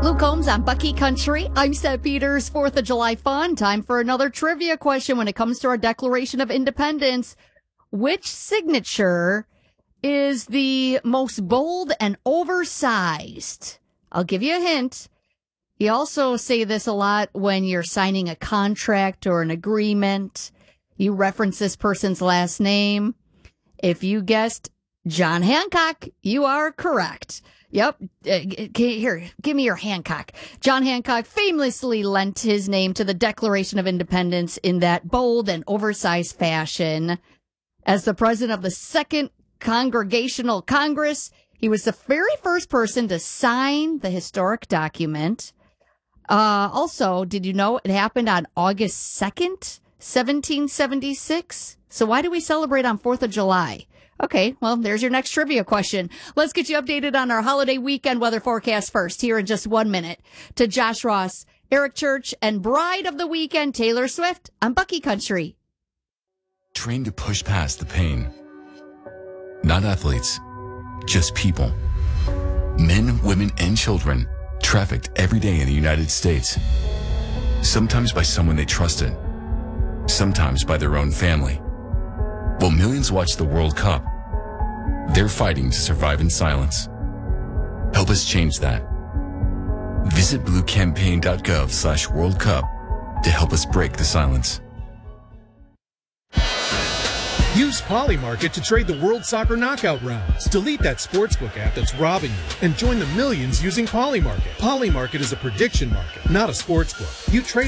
Luke Combs on Bucky Country. I'm Seth Peters. 4th of July fun. Time for another trivia question when it comes to our Declaration of Independence. Which signature is the most bold and oversized? I'll give you a hint. You also say this a lot when you're signing a contract or an agreement. You reference this person's last name. If you guessed John Hancock, you are correct. Yep. Here, give me your Hancock. John Hancock famously lent his name to the Declaration of Independence in that bold and oversized fashion. As the president of the Second Congregational Congress, he was the very first person to sign the historic document. Also, did you know it happened on August 2nd, 1776? So why do we celebrate on 4th of July? Okay, well, there's your next trivia question. Let's get you updated on our holiday weekend weather forecast first, here in just 1 minute. To Josh Ross, Eric Church, and Bride of the Weekend, Taylor Swift on Bucky Country. Trained to push past the pain. Not athletes, just people. Men, women, and children trafficked every day in the United States. Sometimes by someone they trusted, sometimes by their own family. While millions watch the World Cup, they're fighting to survive in silence. Help us change that. Visit bluecampaign.gov/World Cup to help us break the silence. Use Polymarket to trade the World Soccer Knockout rounds. Delete that sportsbook app that's robbing you and join the millions using Polymarket. Polymarket is a prediction market, not a sportsbook. You trade